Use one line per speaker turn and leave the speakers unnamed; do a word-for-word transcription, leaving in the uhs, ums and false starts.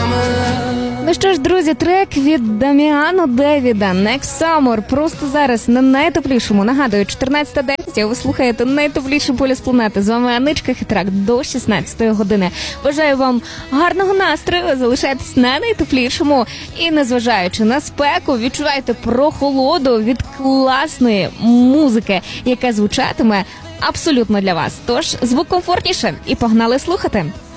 Ну що ж, друзі, трек від Даміано Девіда «Next Summer» просто зараз на найтеплішому. Нагадую, чотирнадцята десять, ви слухаєте найтепліший полюс планети. З вами Аничка Хитрак до шістнадцятої години. Бажаю вам гарного настрою, залишайтесь на найтеплішому. І незважаючи на спеку, відчувайте прохолоду від класної музики, яка звучатиме абсолютно для вас. Тож, звук комфортніше і погнали слухати.